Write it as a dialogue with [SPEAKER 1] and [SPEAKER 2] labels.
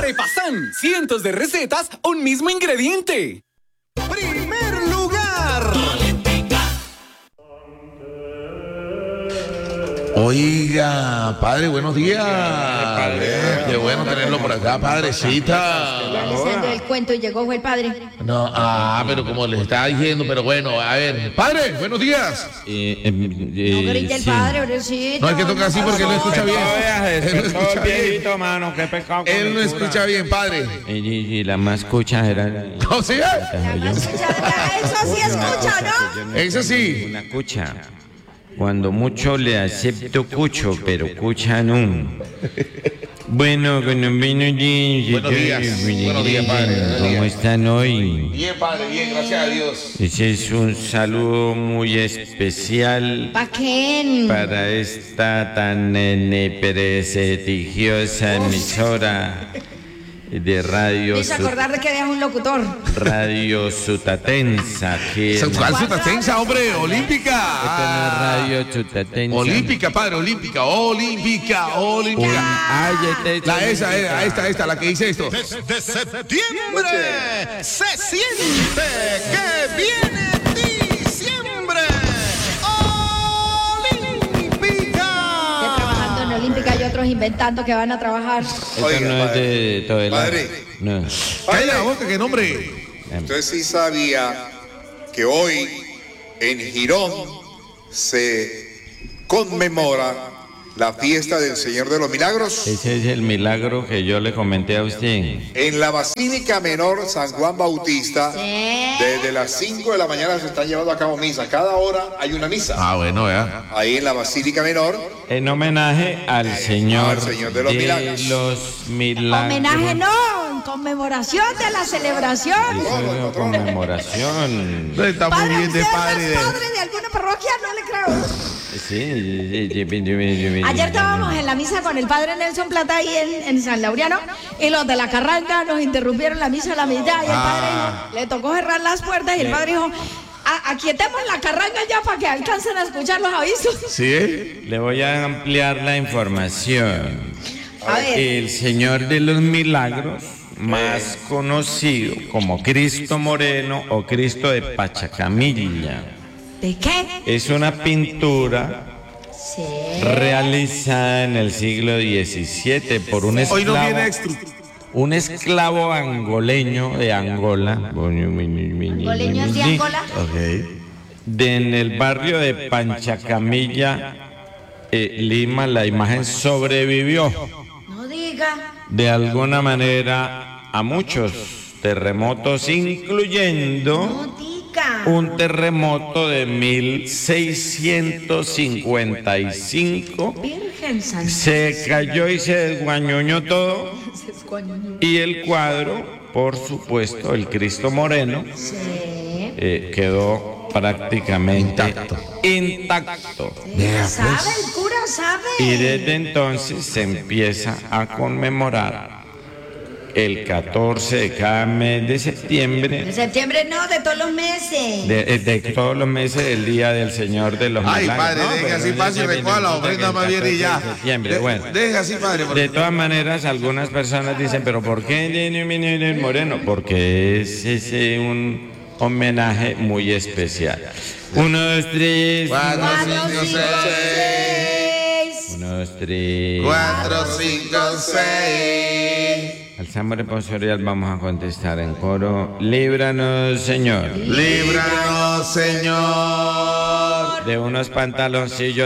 [SPEAKER 1] Repasán, cientos de recetas, un mismo ingrediente. Primer lugar.
[SPEAKER 2] Oiga, padre, buenos días. Qué bueno tenerlo por acá, padrecita.
[SPEAKER 3] Ya le ando el cuento y llegó fue el padre.
[SPEAKER 2] No, pero como le estaba diciendo, pero bueno, a ver. Padre, buenos días.
[SPEAKER 3] No grite el padre, pobrecito.
[SPEAKER 2] No hay que tocar así porque él no escucha bien. Él no escucha bien.
[SPEAKER 4] Mano, qué pecado.
[SPEAKER 2] Él no escucha bien, padre.
[SPEAKER 4] Y la más escucha era...
[SPEAKER 2] ¿No, sí?
[SPEAKER 3] Eso sí escucha, ¿no?
[SPEAKER 2] Eso sí.
[SPEAKER 4] Una cucha. Cuando mucho le acepto cucho, pero cucha no. Bueno, buenos días.
[SPEAKER 2] Buenos días, padre.
[SPEAKER 4] ¿Cómo están hoy?
[SPEAKER 2] Bien, padre, bien, gracias a Dios.
[SPEAKER 4] Ese es un saludo muy especial
[SPEAKER 3] ¿Pa' quién?
[SPEAKER 4] para esta tan prestigiosa emisora de radio.
[SPEAKER 3] Me hizo acordar de que deja un locutor.
[SPEAKER 4] Radio Sutatensa.
[SPEAKER 2] ¿Cuál Sutatensa, hombre?
[SPEAKER 4] Esta
[SPEAKER 2] Olímpica.
[SPEAKER 4] no es Radio Sutatensa.
[SPEAKER 2] Olímpica, padre, olímpica. Esta, la que dice esto.
[SPEAKER 1] Desde septiembre se siente que viene diciembre. Olímpica.
[SPEAKER 3] Ya trabajando en Olímpica y otros inventando que van a trabajar.
[SPEAKER 4] Esto
[SPEAKER 5] Oiga,
[SPEAKER 4] no es
[SPEAKER 5] padre.
[SPEAKER 4] de todo el
[SPEAKER 5] Padre.
[SPEAKER 4] No.
[SPEAKER 2] Cállate la boca, que nombre.
[SPEAKER 5] Usted sí sabía que hoy en Girón se conmemora la fiesta del Señor de los Milagros.
[SPEAKER 4] Ese es el milagro que yo le comenté a usted.
[SPEAKER 5] En la Basílica Menor San Juan Bautista,
[SPEAKER 3] Sí.
[SPEAKER 5] desde las 5 de la mañana se están llevando a cabo misa. Cada hora hay una misa.
[SPEAKER 2] Bueno, ya.
[SPEAKER 5] Ahí en la Basílica Menor.
[SPEAKER 4] En homenaje al Señor,
[SPEAKER 5] Señor de los Milagros.
[SPEAKER 4] los milagros.
[SPEAKER 3] Homenaje no, en conmemoración de la celebración.
[SPEAKER 4] Eso es una conmemoración.
[SPEAKER 2] Está muy
[SPEAKER 3] Padre,
[SPEAKER 2] bien
[SPEAKER 3] ¿usted
[SPEAKER 2] de
[SPEAKER 3] no
[SPEAKER 2] padre.
[SPEAKER 3] es padre de alguna parroquia? No le creo.
[SPEAKER 4] Sí.
[SPEAKER 3] Ayer estábamos en la misa con el padre Nelson Plata ahí en San Laureano y los de la Carranca nos interrumpieron la misa a la mitad y el padre dijo, le tocó cerrar las puertas y el padre dijo, aquietemos la Carranca ya para que alcancen a escuchar los avisos.
[SPEAKER 2] ¿Sí?
[SPEAKER 4] Le voy a ampliar la información.
[SPEAKER 3] A ver.
[SPEAKER 4] El Señor de los Milagros, más conocido como Cristo Moreno o Cristo de Pachacamilla,
[SPEAKER 3] ¿De qué?
[SPEAKER 4] es una pintura
[SPEAKER 3] Sí.
[SPEAKER 4] realizada en el siglo XVII por un
[SPEAKER 2] Hoy no viene
[SPEAKER 4] un esclavo angoleño de Angola.
[SPEAKER 3] ¿Angoleños de Angola?
[SPEAKER 4] En el barrio de Panchacamilla, Lima, la imagen sobrevivió
[SPEAKER 3] No diga.
[SPEAKER 4] de alguna manera a muchos terremotos, incluyendo
[SPEAKER 3] No diga.
[SPEAKER 4] un terremoto de 1655.
[SPEAKER 3] Virgen Santa.
[SPEAKER 4] Se cayó y se desguañoñó todo. Y el cuadro, por supuesto, el Cristo Moreno,
[SPEAKER 3] Sí.
[SPEAKER 4] quedó prácticamente intacto.
[SPEAKER 3] ¿Sabe? El cura sabe.
[SPEAKER 4] Y desde entonces se empieza a conmemorar el 14 de cada mes de septiembre,
[SPEAKER 3] En septiembre no, de todos los meses.
[SPEAKER 4] de todos los meses, el Día del Señor de los
[SPEAKER 2] Ay,
[SPEAKER 4] Milagros.
[SPEAKER 2] padre, deje
[SPEAKER 4] pero
[SPEAKER 2] así
[SPEAKER 4] no
[SPEAKER 2] fácil,
[SPEAKER 4] se
[SPEAKER 2] recoja la
[SPEAKER 4] significa que
[SPEAKER 2] ofrenda
[SPEAKER 4] el
[SPEAKER 2] más bien y
[SPEAKER 4] 14
[SPEAKER 2] ya.
[SPEAKER 4] de septiembre, bueno.
[SPEAKER 2] Deje así, padre.
[SPEAKER 4] De todas maneras, algunas personas dicen, pero ¿por qué el Moreno? Porque es un homenaje muy especial. 1, 2, 3.
[SPEAKER 2] 4,
[SPEAKER 3] 4,
[SPEAKER 2] 5,
[SPEAKER 3] 5,
[SPEAKER 2] 6.
[SPEAKER 4] 1, 2, 3.
[SPEAKER 2] 4, 5, 6.
[SPEAKER 4] Al Salmo responsorial vamos a contestar en coro. Líbranos, Señor,
[SPEAKER 2] Líbranos, Señor.
[SPEAKER 4] de unos pantaloncillos